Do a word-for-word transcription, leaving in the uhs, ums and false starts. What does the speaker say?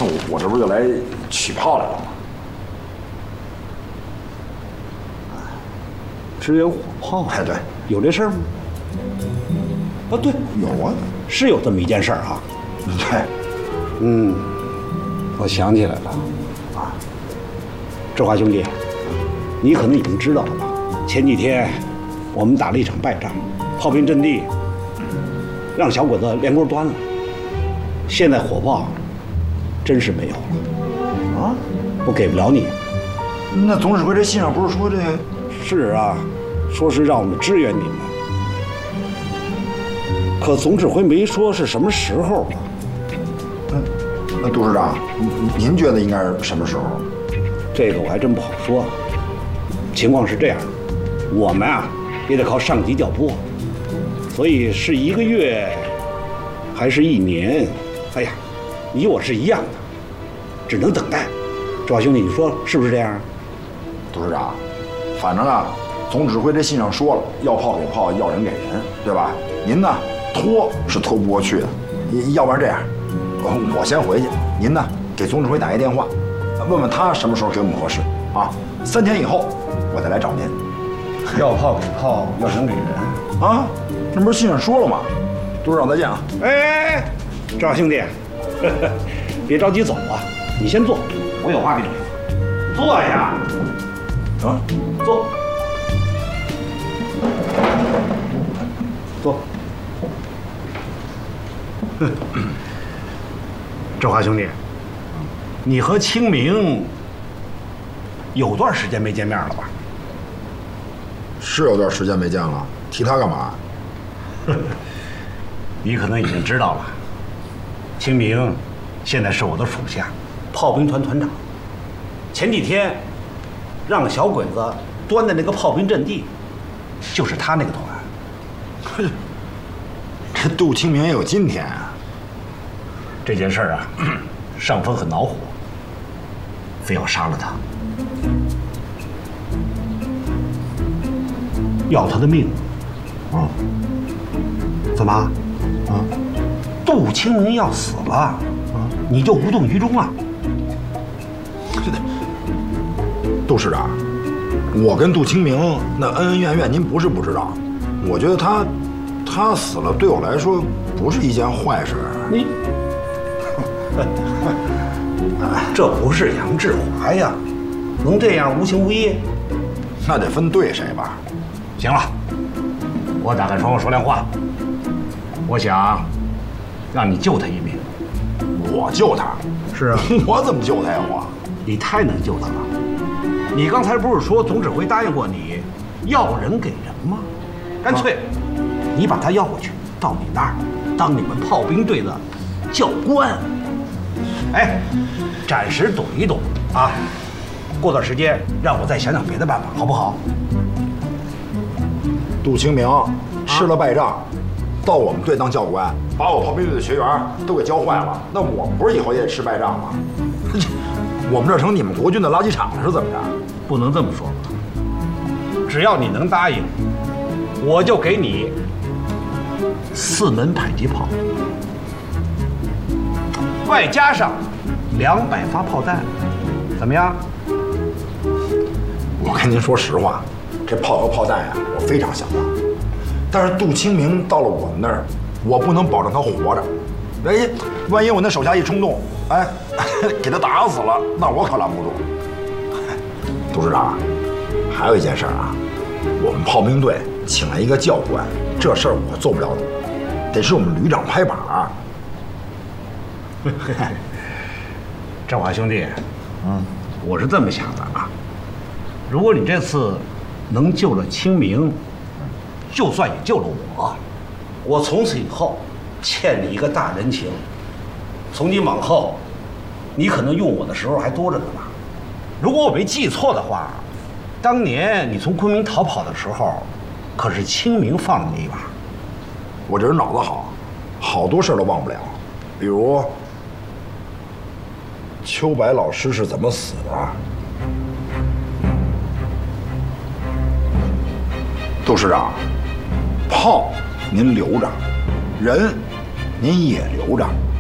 我我这不就来取炮来了吗？ 支援火炮？ 哎，对， 有这事儿吗？啊，对， 有啊， 是有这么一件事儿啊。 对， 嗯，我想起来了，啊，志华兄弟，你可能已经知道了吧？前几天我们打了一场败仗，炮兵阵地让小鬼子连锅端了，现在火炮真是没有了啊！我给不了你。 那总指挥这信上不是说这？ 是啊，说是让我们支援你们，可总指挥没说是什么时候啊。 那那杜师长，您觉得应该是什么时候？ 这个我还真不好说。情况是这样，我们啊也得靠上级调拨，所以是一个月还是一年？哎呀，你我是一样的，只能等待。志华兄弟，你说是不是这样？ 杜师长，反正啊，总指挥这信上说了，要炮给炮，要人给人，对吧？您呢，拖是拖不过去的。要不然这样，我我先回去，您呢给总指挥打一电话，问问他什么时候给我们合适啊？三天以后我再来找您。 要炮给炮，要人给人啊，那不是信上说了吗？杜市长再见啊！ 哎，志华兄弟，呵呵，别着急走啊，你先坐，我有话跟你说。坐呀， 啊， 坐，坐。志华兄弟，你和清明有段时间没见面了吧？ 是有段时间没见了，提他干嘛？ 你可能已经知道了，清明现在是我的属下，炮兵团团长。前几天让小鬼子端的那个炮兵阵地，就是他那个团。 这杜清明也有今天啊！ 这件事儿啊，上峰很恼火，非要杀了他，要他的命。 啊， 怎么？啊，杜清明要死了，啊，你就无动于衷啊？ 杜市长，我跟杜清明那恩恩怨怨，您不是不知道。我觉得他，他死了对我来说不是一件坏事。 你，这不是杨志华呀，能这样无情无义？ 那得分对谁吧。 行了，我打开窗户说亮话。我想让你救他一命。 我救他？ 是啊， 我怎么救他呀？我， 你太能救他了。你刚才不是说总指挥答应过你要人给人吗？干脆你把他要过去，到你那儿当你们炮兵队的教官。哎，暂时躲一躲啊，过段时间让我再想想别的办法，好不好？ 杜清明吃了败仗，到我们队当教官，把我炮兵队的学员都给教坏了，那我们不是以后也得吃败仗吗？我们这成你们国军的垃圾场了，是怎么着？ 不能这么说吧。只要你能答应，我就给你四门迫击炮，外加上两百发炮弹，怎么样？ 我跟您说实话，这炮和炮弹呀，我非常想要。但是杜清明到了我们那儿，我不能保证他活着。哎，万一我那手下一冲动，哎，给他打死了，那我可拦不住。杜市长，还有一件事啊，我们炮兵队请来一个教官，这事儿我做不了主，得是我们旅长拍板。 振华兄弟，嗯，我是这么想的啊，如果你这次能救了清明，就算也救了我，我从此以后欠你一个大人情。从今往后，你可能用我的时候还多着呢吧？如果我没记错的话，当年你从昆明逃跑的时候，可是清明放了你一把。 我这人脑子好，好多事儿都忘不了，比如秋白老师是怎么死的。杜市长，炮您留着，人您也留着。